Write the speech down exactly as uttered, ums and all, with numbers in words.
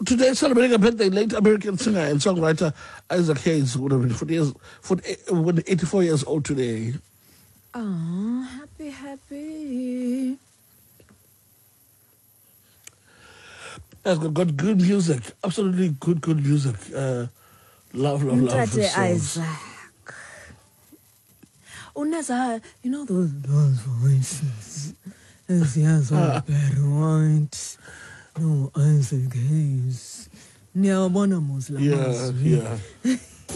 today celebrating a birthday, late American singer and songwriter Isaac Hayes would have been forty years, forty, eighty-four years old today. Oh, happy, happy. Has got, got good music, absolutely good, good music. Uh, love, love, love. Ntate Isaac. Unaza, you know those, those voices. As he has all Barry White. No, Isaac Hayes. Nyabona Muslim. Yeah, yeah.